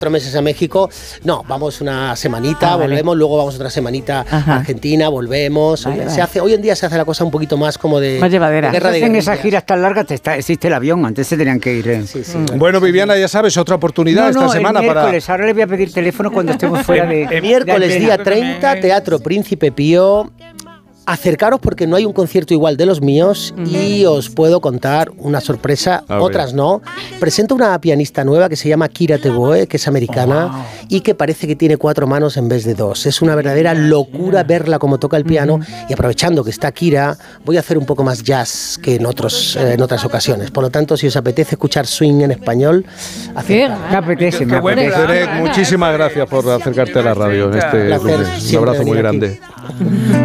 meses a México. No, vamos una semanita, volvemos, luego vamos otra semanita a Argentina, volvemos. Hoy en día se hace la cosa un poquito más como de... Más llevadera. En esas giras tan largas existe el avión, antes se tenían que ir. Bueno, Viviana, ya sabes, otra oportunidad esta semana el miércoles, ahora le voy a pedir teléfono cuando estemos fuera de... Miércoles día 30, Teatro Príncipe Pío. Acercaros porque no hay un concierto igual de los míos y os puedo contar una sorpresa, otras no. Presento una pianista nueva que se llama Kira Teboe, que es americana y que parece que tiene 4 manos en vez de 2. Es una verdadera locura verla como toca el piano y aprovechando que está Kira, voy a hacer un poco más jazz que en otras ocasiones. Por lo tanto, si os apetece escuchar swing en español, me apetece. Muchísimas gracias por acercarte a la radio. Un abrazo muy grande.